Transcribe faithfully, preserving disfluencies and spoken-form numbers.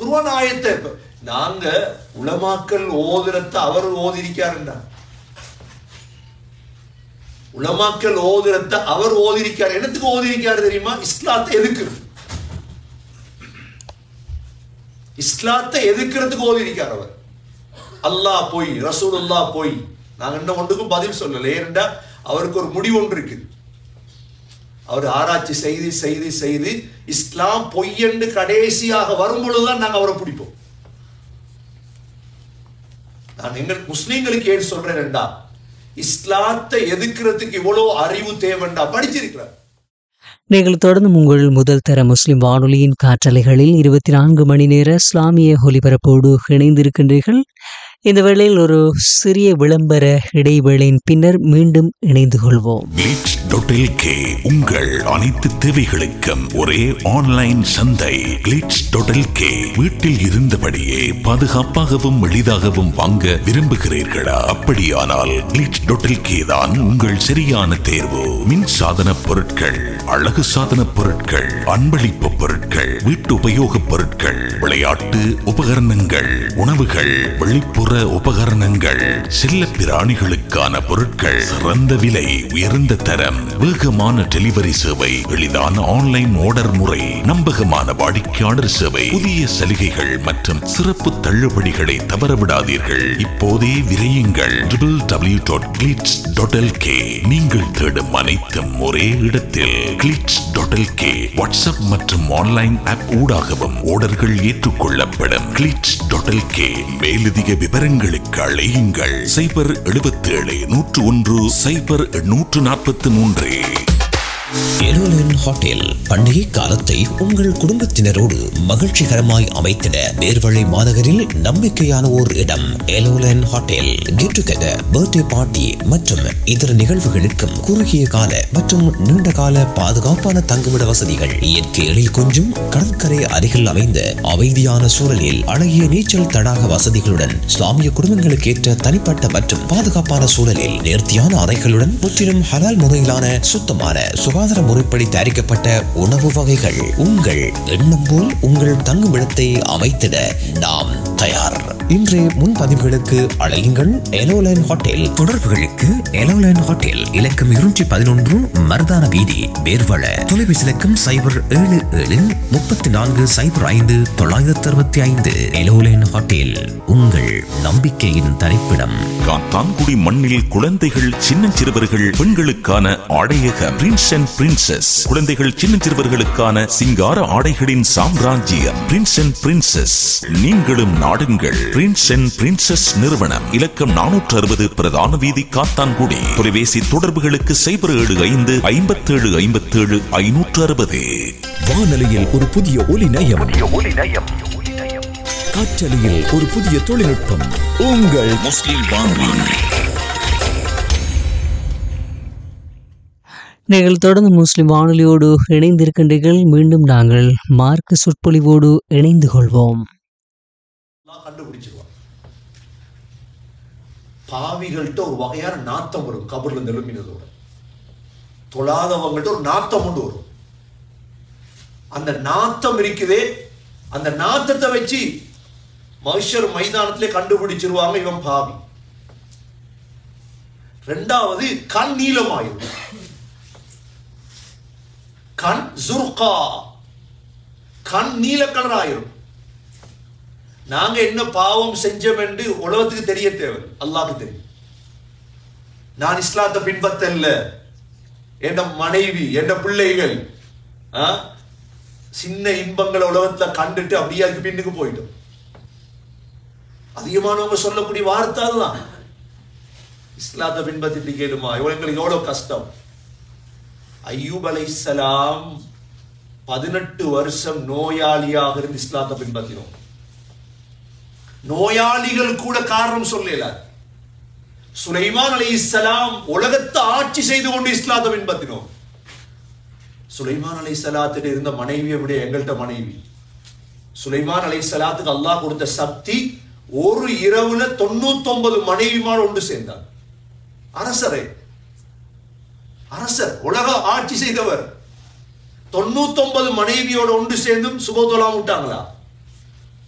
குர்ஆன் ஆயத்தை நாங்க உலமாக்கள் ஓதுறத அவர் ஓதிருக்காருண்டா, உலமாக்கள் ஓதுறத அவர் ஓதிருக்காரு. என்னத்துக்கு ஓதிருக்காரு தெரியுமா? இஸ்லாத்தை எதுக்குறது, இஸ்லாத்தை எதுக்குறதுக்கு ஓதிருக்கார் அவர். அல்லாஹ் போய் ரசூலுல்லாஹ் போய் நாங்க என்ன ஒன்றுக்கும் பதில் சொல்லல. ஏன்டா அவருக்கு ஒரு முடிவு ஒன்று இருக்குது. அவர் ஆராய்ச்சி செய்து செய்து செய்து இஸ்லாம் பொய்யென்று கடைசியாக வரும் பொழுதுதான் நாங்க அவரை பிடிப்போம். நான் எங்கள் முஸ்லீம்களுக்கு ஏன் சொல்றேன்டா, இஸ்லாத்தை எதிர்க்கிறதுக்கு இவ்வளவு அறிவு தேவைண்டா, படிச்சிருக்கிறார். நீங்கள் தொடர்ந்து உங்கள் முதல் தர முஸ்லிம் வானொலியின் காற்றலைகளில் இருபத்தி நான்கு மணி நேர இஸ்லாமிய ஒலிபரப்போடு இணைந்திருக்கின்றீர்கள். இந்த வேளையில் ஒரு சிறிய விளம்பர இடைவேளையின் பின்னர் மீண்டும் இணைந்து கொள்வோம். கிளிட்ஸ் டாட் எல் கே உங்கள் அனைத்து தேவைகளுக்கும் ஒரே ஆன்லைன் சந்தை. கிளிட்ஸ் டாட் எல் கே வீட்டில் இருந்தபடியே பாதுகாப்பாகவும் எளிதாகவும் வாங்க விரும்புகிறீர்களா? அப்படியானால் கிளிட்ஸ் டாட் எல் கே தான் உங்கள் சரியான தேர்வு. மின் சாதன பொருட்கள், அழகு சாதன பொருட்கள், அன்பளிப்பு பொருட்கள், வீட்டு உபயோக பொருட்கள், விளையாட்டு உபகரணங்கள், உணவுகள், வெளிப்புற உபகரணங்கள், செல்ல பிராணிகளுக்கான பொருட்கள், சிறந்த விலை, உயர்ந்த தரம், வேகமான டெலிவரி சேவை, எளிதான ஆன்லைன் ஆர்டர் முறை, நம்பகமான வாடிக்கையாளர் சேவை, புதிய சலுகைகள் மற்றும் சிறப்பு தள்ளுபடிகளை தவறவிடாதீர்கள். இப்போதே விரையுங்கள். W W W dot glitz dot L K. நீங்கள் தேடும் அனைத்தும் ஒரே இடத்தில். Glitz dot L K WhatsApp மற்றும் ஆன்லைன் ஆப் ஊடாகவும் ஆர்டர்கள் ஏற்றுக்கொள்ளப்படும். Glitz dot L K. மேலதிக விவரங்களுக்கு அழையுங்கள் சைபர் எழுபத்தி ஏழு நூற்று ஒன்று சைபர் நூற்று நாற்பத்தி மூன்று. எலோலன் ஹோட்டல் பண்டிகை காலத்தை உங்கள் குடும்பத்தினரோடு மகிழ்ச்சிகரமாய் அமைத்திட நேர்வழி மாநகரில் நம்பிக்கையான ஓர் இடம். எலோலன் hotel get together, birthday party மற்றும் இதர நிகழ்வுகளுக்கும் குறுகிய கால மற்றும் நீண்ட கால பாதுகாப்பான தங்குமிட வசதிகள், இயற்கை எழில் கொஞ்சும் கடற்கரை அருகில் அமைந்த அமைதியான சூழலில் அழகிய நீச்சல் தடாக வசதிகளுடன், இஸ்லாமிய குடும்பங்களுக்கு ஏற்ற தனிப்பட்ட மற்றும் பாதுகாப்பான சூழலில் நேர்த்தியான அறைகளுடன், முற்றிலும் ஹலால் முறையிலான சுத்தமான சுகாதார முறைப்படி தயாரிக்கப்பட்ட உணவு வகைகள். உங்கள் எண்ணம் போல் உங்கள் தங்குமிடத்தை அமைத்திட நாம் தயார். இன்றைய முன்பதிவுகளுக்கு அழையுங்கள் எலோலைன் ஹோட்டல். தொடர்புகளுக்கு எலோலைன் ஹோட்டல் இலக்கம் இருநூற்றி பதினொன்று மருதான வீதி, பேர்வள. தொலைபேசி இலக்கம் சைபர் ஏழு ஏழு முப்பத்தி நான்கு சைபர் ஐந்து தொள்ளாயிரத்தி அறுபத்தி ஐந்து. எலோலைன் ஹோட்டல் உங்கள் நம்பிக்கையின் தரிப்பிடம். காத்தான்குடி மண்ணில் குழந்தைகள், சின்னஞ்சிறுவர்கள், பெண்களுக்கான ஆடையக பிரின்ஸ் அண்ட் பிரின்சஸ். குழந்தைகள், சின்னஞ்சிறுவர்களுக்கான சிங்கார ஆடைகளின் சாம்ராஜ்யம் பிரின்ஸ் அண்ட் பிரின்சஸ். நீங்களும் நாடுங்கள் பிரின்ஸ் அண்ட் பிரின்சஸ் நிறுவனம். இலக்கம் நானூற்று அறுபது பிரதான வீதி, காத்தான்குடி. தொலைபேசி தொடர்புகளுக்கு சைபர் ஏழு ஐந்து ஐம்பத்தி ஏழு ஐம்பத்தி ஏழு ஐநூற்று அறுபது. வானொலியில் ஒரு புதிய ஒலி நயம், காற்றலையில் ஒரு புதிய தொழில்நுட்பம். உங்கள் முஸ்லிம் வானொலி. நீங்கள் தொடர்ந்து முஸ்லிம் வானொலியோடு இணைந்திருக்கின்றீர்கள். மீண்டும் நாங்கள் மார்க்க சொற்பொழிவோடு இணைந்து கொள்வோம். கண்டுபிடிச்சிருவான். பாவிகள்கிட்ட ஒரு வகையான நாத்தம் வரும். கபர்ல நெருமினதோட தொழாதவங்கள்ட்ட ஒரு நாத்தம் கொண்டு வரும். அந்த நாத்தம் இருக்குதே, அந்த நாத்தத்தை வச்சு மஹ்ஷர் மைதானத்திலே கண்டுபிடிச்சிருவாங்க இவன் பாவி. ரெண்டாவது, கண் நீளமாயிரும். கண் ஜுர்கா, கண் நீல கலர் ஆயிரும். நாங்க என்ன பாவம் செஞ்சோம் என்று உலகத்துக்கு தெரிய தேவை, அல்லாஹ்க்கு தெரியும். நான் இஸ்லாத்தை பின்பற்றல, என் மனைவி, என் பிள்ளைகள் சின்ன இன்பங்களை உலகத்துல கண்டுட்டு அப்படியே அதுக்கு பின்னுக்கு போயிட்டோம். அதிகமானவங்க சொல்லக்கூடிய வார்த்தை அதுதான். இஸ்லாத்தை பின்பற்றிட்டு கேளுமா, இவங்களுக்கு எவ்வளவு கஷ்டம். அய்யூப் அலைஹிஸ்ஸலாம் பதினெட்டு வருஷம் நோயாளியாக இருந்து இஸ்லாத்தை பின்பற்றினோம். நோயாளிகள் கூட காரணம் சொல்லல. சுலைமான் அலைஹிஸ்ஸலாம் உலகத்தை ஆட்சி செய்து கொண்டு இஸ்லாத்தை பின்பற்றினோம். சுலைமான் அலைஹிஸ்ஸலாத்துக்கு இருந்த மனைவியை விட எங்கள்கிட்ட மனைவி. சுலைமான் அலைஹிஸ்ஸலாத்துக்கு அல்லாஹ் கொடுத்த சக்தி, ஒரு இரவுல தொண்ணூத்தி ஒன்பது மனைவிமார் ஒன்று சேர்ந்தார். அரசரே, அரசர், உலக ஆட்சி செய்தவர், தொண்ணூத்தி ஒன்பது மனைவியோட ஒன்று சேர்ந்தும் சுபத்தொலாம் விட்டாங்களா?